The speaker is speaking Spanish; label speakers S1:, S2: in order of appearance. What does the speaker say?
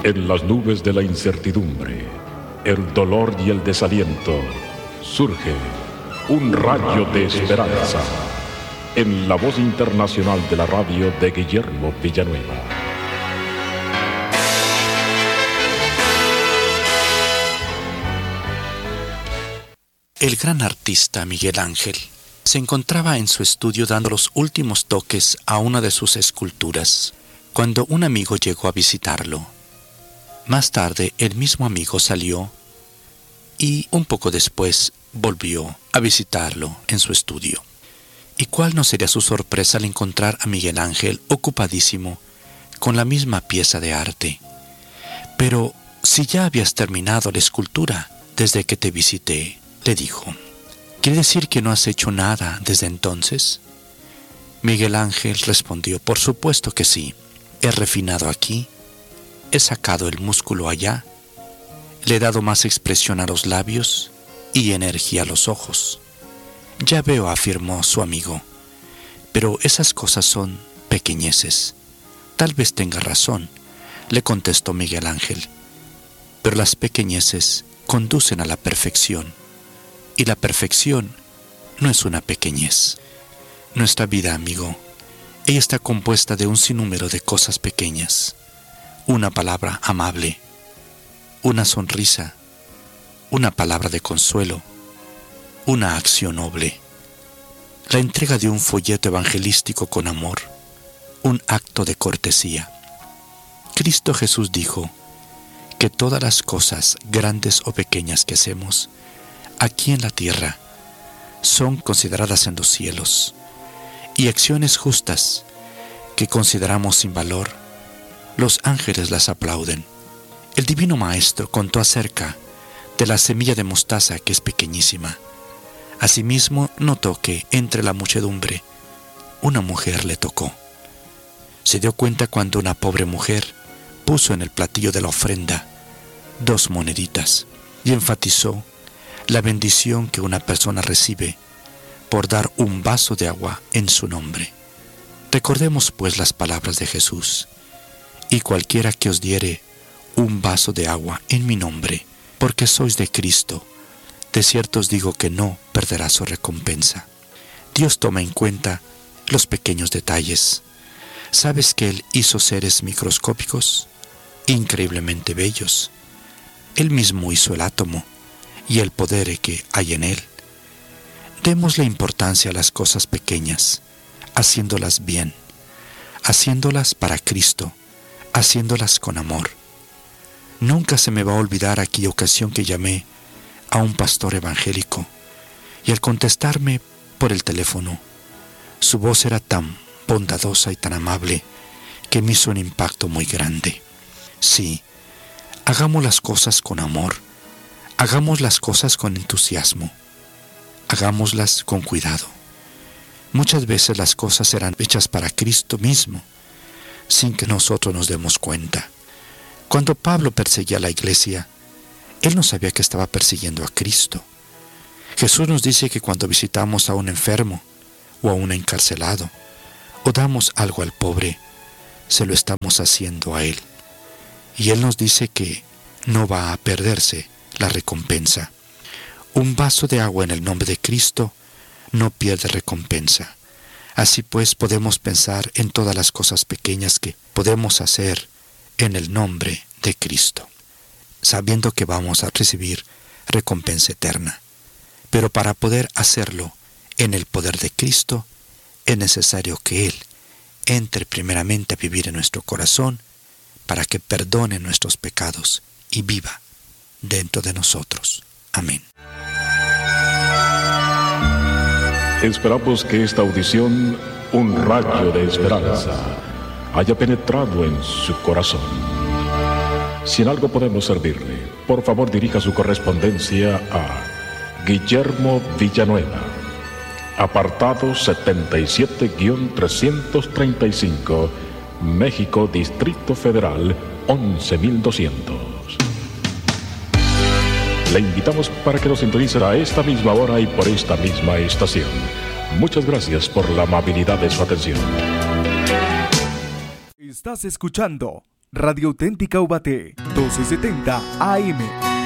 S1: En las nubes de la incertidumbre, el dolor y el desaliento, surge un rayo de esperanza en la voz internacional de la radio de Guillermo Villanueva.
S2: El gran artista Miguel Ángel se encontraba en su estudio dando los últimos toques a una de sus esculturas, cuando un amigo llegó a visitarlo. Más tarde, el mismo amigo salió y un poco después volvió a visitarlo en su estudio. ¿Y cuál no sería su sorpresa al encontrar a Miguel Ángel ocupadísimo con la misma pieza de arte? Pero si ya habías terminado la escultura desde que te visité, le dijo. ¿Quiere decir que no has hecho nada desde entonces? Miguel Ángel respondió, por supuesto que sí. He refinado aquí, he sacado el músculo allá, le he dado más expresión a los labios y energía a los ojos. Ya veo, afirmó su amigo, pero esas cosas son pequeñeces. Tal vez tenga razón, le contestó Miguel Ángel, pero las pequeñeces conducen a la perfección, y la perfección no es una pequeñez. Nuestra vida, amigo, ella está compuesta de un sinnúmero de cosas pequeñas. Una palabra amable, una sonrisa, una palabra de consuelo, una acción noble, la entrega de un folleto evangelístico con amor, un acto de cortesía. Cristo Jesús dijo que todas las cosas, grandes o pequeñas que hacemos aquí en la tierra, son consideradas en los cielos, y acciones justas que consideramos sin valor, los ángeles las aplauden. El Divino Maestro contó acerca de la semilla de mostaza que es pequeñísima. Asimismo, notó que entre la muchedumbre una mujer le tocó. Se dio cuenta cuando una pobre mujer puso en el platillo de la ofrenda 2 moneditas y enfatizó la bendición que una persona recibe por dar un vaso de agua en su nombre. Recordemos pues las palabras de Jesús: y cualquiera que os diere un vaso de agua en mi nombre, porque sois de Cristo, de cierto os digo que no perderá su recompensa. Dios toma en cuenta los pequeños detalles. ¿Sabes que Él hizo seres microscópicos, increíblemente bellos? Él mismo hizo el átomo y el poder que hay en él. Démosle importancia a las cosas pequeñas, haciéndolas bien, haciéndolas para Cristo, haciéndolas con amor. Nunca se me va a olvidar aquella ocasión que llamé a un pastor evangélico y al contestarme por el teléfono, su voz era tan bondadosa y tan amable que me hizo un impacto muy grande. Sí, hagamos las cosas con amor, hagamos las cosas con entusiasmo, hagámoslas con cuidado. Muchas veces las cosas serán hechas para Cristo mismo, sin que nosotros nos demos cuenta. Cuando Pablo perseguía a la iglesia, él no sabía que estaba persiguiendo a Cristo. Jesús nos dice que cuando visitamos a un enfermo o a un encarcelado, o damos algo al pobre, se lo estamos haciendo a Él. Y Él nos dice que no va a perderse la recompensa. Un vaso de agua en el nombre de Cristo no pierde recompensa. Así pues podemos pensar en todas las cosas pequeñas que podemos hacer en el nombre de Cristo, sabiendo que vamos a recibir recompensa eterna. Pero para poder hacerlo en el poder de Cristo, es necesario que Él entre primeramente a vivir en nuestro corazón para que perdone nuestros pecados y viva dentro de nosotros. Amén.
S1: Esperamos que esta audición, un rayo de esperanza, haya penetrado en su corazón. Si en algo podemos servirle, por favor dirija su correspondencia a Guillermo Villanueva, apartado 77-335, México, Distrito Federal, 11.200. Le invitamos para que nos sintonice a esta misma hora y por esta misma estación. Muchas gracias por la amabilidad de su atención.
S3: Estás escuchando Radio Auténtica Ubaté, 1270 AM.